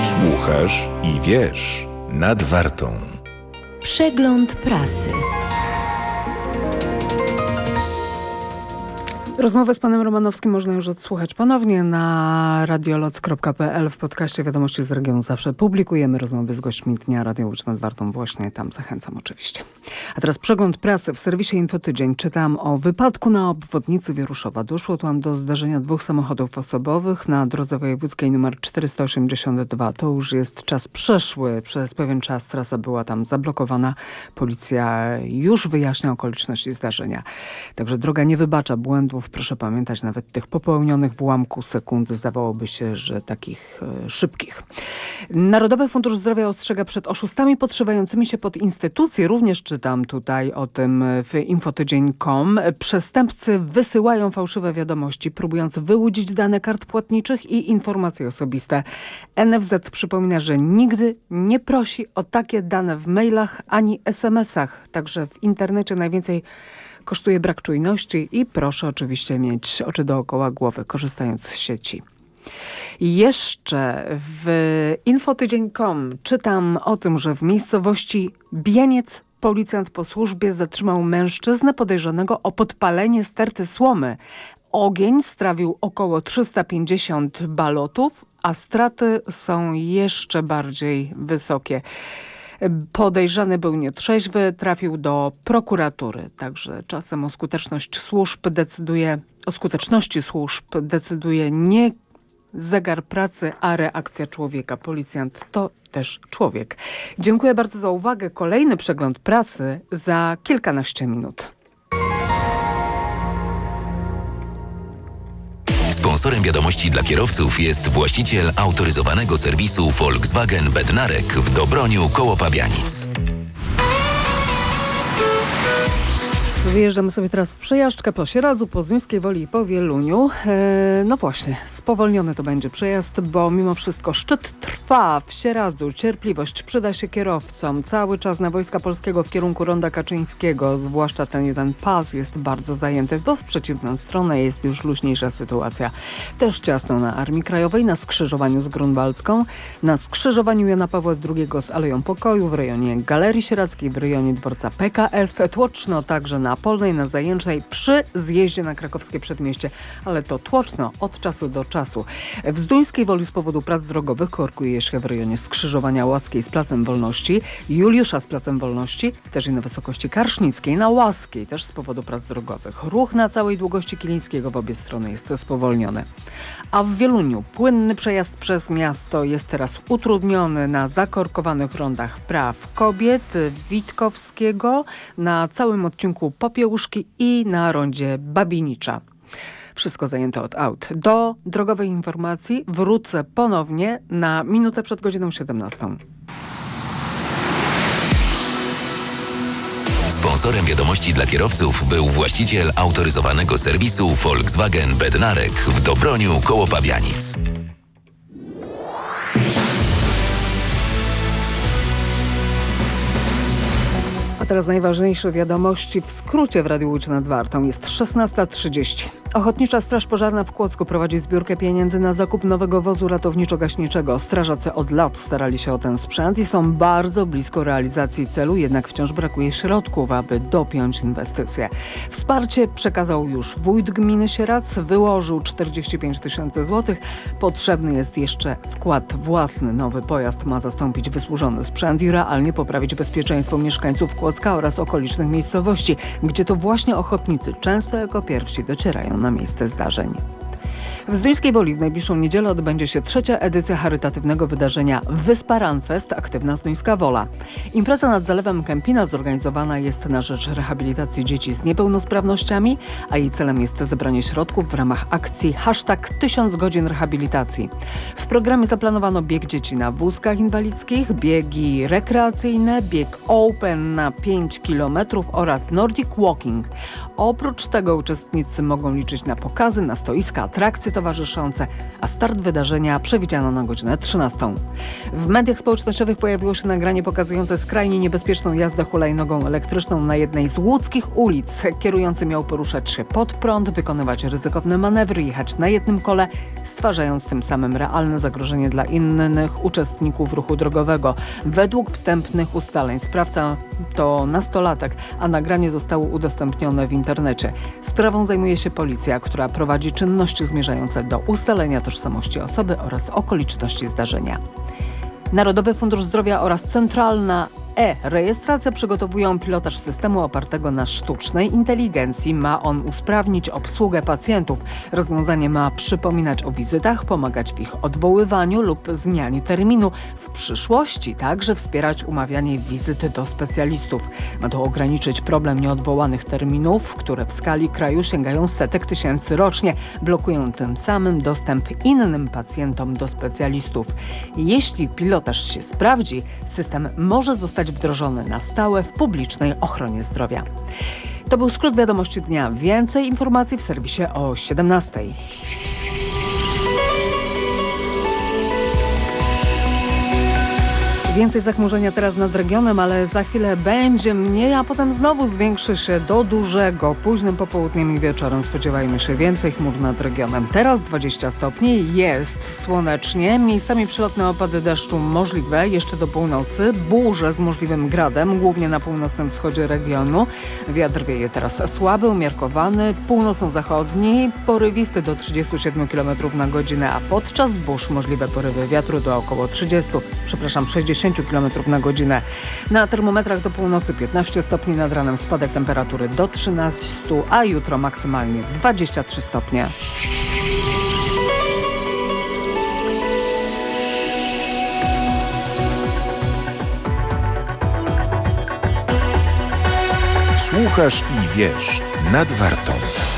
Słuchasz i wiesz, nad Wartą. Przegląd prasy. Rozmowę z panem Romanowskim można już odsłuchać ponownie na radioloc.pl w podcaście Wiadomości z Regionu. Zawsze publikujemy rozmowy z gośćmi dnia. Radio Łódź nad Wartą właśnie tam zachęcam oczywiście. A teraz przegląd prasy. W serwisie Infotydzień czytam o wypadku na obwodnicy Wieruszowa. Doszło tam do zdarzenia 2 samochodów osobowych na drodze wojewódzkiej nr 482. To już jest czas przeszły. Przez pewien czas trasa była tam zablokowana. Policja już wyjaśnia okoliczności zdarzenia. Także droga nie wybacza błędów. Proszę pamiętać, nawet tych popełnionych w ułamku sekundy, zdawałoby się, że takich szybkich. Narodowy Fundusz Zdrowia ostrzega przed oszustami podszywającymi się pod instytucje. Również czytam tutaj o tym w infotydzień.com. Przestępcy wysyłają fałszywe wiadomości, próbując wyłudzić dane kart płatniczych i informacje osobiste. NFZ przypomina, że nigdy nie prosi o takie dane w mailach ani SMS-ach. Także w internecie najwięcej kosztuje brak czujności i proszę oczywiście mieć oczy dookoła głowy, korzystając z sieci. Jeszcze w infotydzień.com czytam o tym, że w miejscowości Bieniec policjant po służbie zatrzymał mężczyznę podejrzanego o podpalenie sterty słomy. Ogień strawił około 350 balotów, a straty są jeszcze bardziej wysokie. Podejrzany był nietrzeźwy, trafił do prokuratury. Także czasem o skuteczności służb decyduje nie zegar pracy, a reakcja człowieka. Policjant to też człowiek. Dziękuję bardzo za uwagę. Kolejny przegląd prasy za kilkanaście minut. Sponsorem Wiadomości dla kierowców jest właściciel autoryzowanego serwisu Volkswagen Bednarek w Dobroniu koło Pabianic. Wyjeżdżamy sobie teraz w przejażdżkę po Sieradzu, po Zduńskiej Woli i po Wieluniu. No właśnie, spowolniony to będzie przejazd, bo mimo wszystko szczyt trwa w Sieradzu. Cierpliwość przyda się kierowcom. Cały czas na Wojska Polskiego w kierunku Ronda Kaczyńskiego, zwłaszcza ten jeden pas jest bardzo zajęty, bo w przeciwną stronę jest już luźniejsza sytuacja. Też ciasno na Armii Krajowej, na skrzyżowaniu z Grunwaldzką, na skrzyżowaniu Jana Pawła II z Aleją Pokoju, w rejonie Galerii Sieradzkiej, w rejonie dworca PKS. Tłoczno także na Polnej, na Zajęcznej, przy zjeździe na Krakowskie Przedmieście, ale to tłoczno od czasu do czasu. W Zduńskiej Woli z powodu prac drogowych korkuje się w rejonie skrzyżowania Łaskiej z Placem Wolności, Juliusza z Placem Wolności, też i na wysokości Karsznickiej, na Łaskiej, też z powodu prac drogowych. Ruch na całej długości Kilińskiego w obie strony jest spowolniony. A w Wieluniu płynny przejazd przez miasto jest teraz utrudniony na zakorkowanych rondach Praw Kobiet, Witkowskiego, na całym odcinku Popiełuszki i na rondzie Babinicza. Wszystko zajęte od aut. Do drogowej informacji wrócę ponownie na minutę przed godziną 17. Sponsorem Wiadomości dla kierowców był właściciel autoryzowanego serwisu Volkswagen Bednarek w Dobroniu koło Pabianic. A teraz najważniejsze wiadomości w skrócie w Radiu Łódź nad Wartą. Jest 16:30. Ochotnicza Straż Pożarna w Kłodzku prowadzi zbiórkę pieniędzy na zakup nowego wozu ratowniczo-gaśniczego. Strażacy od lat starali się o ten sprzęt i są bardzo blisko realizacji celu, jednak wciąż brakuje środków, aby dopiąć inwestycje. Wsparcie przekazał już wójt gminy Sieradz, wyłożył 45 000 złotych. Potrzebny jest jeszcze wkład własny. Nowy pojazd ma zastąpić wysłużony sprzęt i realnie poprawić bezpieczeństwo mieszkańców Kłodzka oraz okolicznych miejscowości, gdzie to właśnie ochotnicy często jako pierwsi docierają na miejsce zdarzeń. W Zduńskiej Woli w najbliższą niedzielę odbędzie się 3. edycja charytatywnego wydarzenia Wyspa Runfest – Aktywna Zduńska Wola. Impreza nad Zalewem Kępina zorganizowana jest na rzecz rehabilitacji dzieci z niepełnosprawnościami, a jej celem jest zebranie środków w ramach akcji #1000 godzin rehabilitacji. W programie zaplanowano bieg dzieci na wózkach inwalidzkich, biegi rekreacyjne, bieg open na 5 km oraz Nordic Walking. Oprócz tego uczestnicy mogą liczyć na pokazy, na stoiska, atrakcje atrakcje towarzyszące, a start wydarzenia przewidziano na godzinę 13. W mediach społecznościowych pojawiło się nagranie pokazujące skrajnie niebezpieczną jazdę hulajnogą elektryczną na jednej z łódzkich ulic. Kierujący miał poruszać się pod prąd, wykonywać ryzykowne manewry, jechać na jednym kole, stwarzając tym samym realne zagrożenie dla innych uczestników ruchu drogowego. Według wstępnych ustaleń sprawca to nastolatek, a nagranie zostało udostępnione w internecie. Sprawą zajmuje się policja, która prowadzi czynności zmierzające do ustalenia tożsamości osoby oraz okoliczności zdarzenia. Narodowy Fundusz Zdrowia oraz Centralna E-rejestracja przygotowują pilotaż systemu opartego na sztucznej inteligencji. Ma on usprawnić obsługę pacjentów. Rozwiązanie ma przypominać o wizytach, pomagać w ich odwoływaniu lub zmianie terminu. W przyszłości także wspierać umawianie wizyt do specjalistów. Ma to ograniczyć problem nieodwołanych terminów, które w skali kraju sięgają setek tysięcy rocznie. Blokują tym samym dostęp innym pacjentom do specjalistów. Jeśli pilotaż się sprawdzi, system może zostać wdrożony na stałe w publicznej ochronie zdrowia. To był skrót wiadomości dnia. Więcej informacji w serwisie o 17:00. Więcej zachmurzenia teraz nad regionem, ale za chwilę będzie mniej, a potem znowu zwiększy się do dużego. Późnym popołudniem i wieczorem spodziewajmy się więcej chmur nad regionem. Teraz 20 stopni, jest słonecznie, miejscami przelotne opady deszczu możliwe jeszcze do północy, burze z możliwym gradem, głównie na północnym wschodzie regionu. Wiatr wieje teraz słaby, umiarkowany, północno-zachodni, porywisty do 37 km na godzinę, a podczas burz możliwe porywy wiatru do około 60 km na godzinę. Na termometrach do północy 15 stopni, nad ranem spadek temperatury do 13, a jutro maksymalnie 23 stopnie. Słuchasz i wiesz, nad Wartą.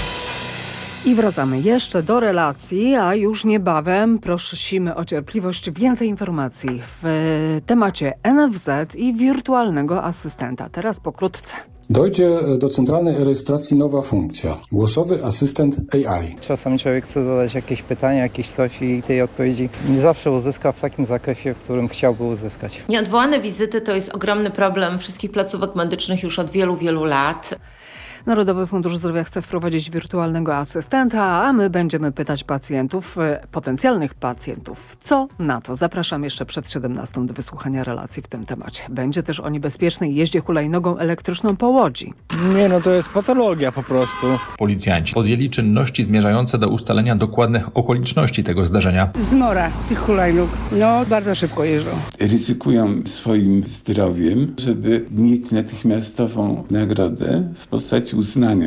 I wracamy jeszcze do relacji, a już niebawem prosimy o cierpliwość. Więcej informacji w temacie NFZ i wirtualnego asystenta. Teraz pokrótce. Dojdzie do centralnej rejestracji nowa funkcja. Głosowy asystent AI. Czasami człowiek chce zadać jakieś pytania, jakieś coś i tej odpowiedzi nie zawsze uzyska w takim zakresie, w którym chciałby uzyskać. Nieodwołane wizyty to jest ogromny problem wszystkich placówek medycznych już od wielu, wielu lat. Narodowy Fundusz Zdrowia chce wprowadzić wirtualnego asystenta, a my będziemy pytać pacjentów, potencjalnych pacjentów, co na to. Zapraszam jeszcze przed 17 do wysłuchania relacji w tym temacie. Będzie też o niebezpiecznej jeździe hulajnogą elektryczną po Łodzi. Nie, to jest patologia po prostu. Policjanci podjęli czynności zmierzające do ustalenia dokładnych okoliczności tego zdarzenia. Zmora tych hulajnóg. Bardzo szybko jeżdżą. Ryzykują swoim zdrowiem, żeby mieć natychmiastową nagrodę w postaci uznania.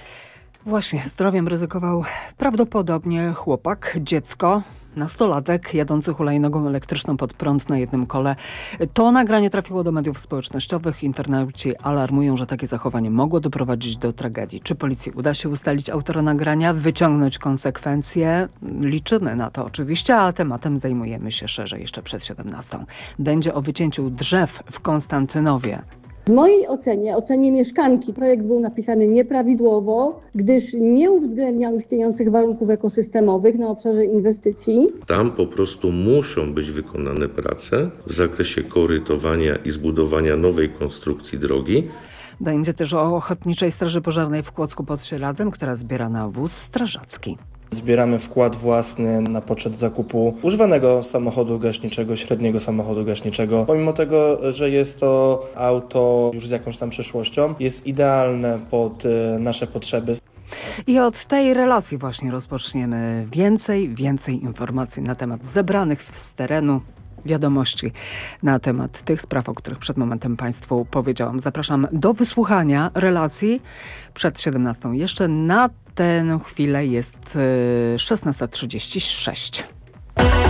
Właśnie zdrowiem ryzykował prawdopodobnie chłopak, dziecko, nastolatek jadący hulajnogą elektryczną pod prąd na jednym kole. To nagranie trafiło do mediów społecznościowych. Internauci alarmują, że takie zachowanie mogło doprowadzić do tragedii. Czy policji uda się ustalić autora nagrania, wyciągnąć konsekwencje? Liczymy na to oczywiście, a tematem zajmujemy się szerzej jeszcze przed 17. Będzie o wycięciu drzew w Konstantynowie. W mojej ocenie mieszkanki, projekt był napisany nieprawidłowo, gdyż nie uwzględniał istniejących warunków ekosystemowych na obszarze inwestycji. Tam po prostu muszą być wykonane prace w zakresie korytowania i zbudowania nowej konstrukcji drogi. Będzie też o Ochotniczej Straży Pożarnej w Kłodzku pod Sieradzem, która zbiera na wóz strażacki. Zbieramy wkład własny na poczet zakupu używanego samochodu gaśniczego, średniego samochodu gaśniczego. Pomimo tego, że jest to auto już z jakąś tam przyszłością, jest idealne pod nasze potrzeby. I od tej relacji właśnie rozpoczniemy. Więcej informacji na temat zebranych z terenu wiadomości na temat tych spraw, o których przed momentem Państwu powiedziałam. Zapraszam do wysłuchania relacji przed 17. Jeszcze na tę chwilę jest 16:36.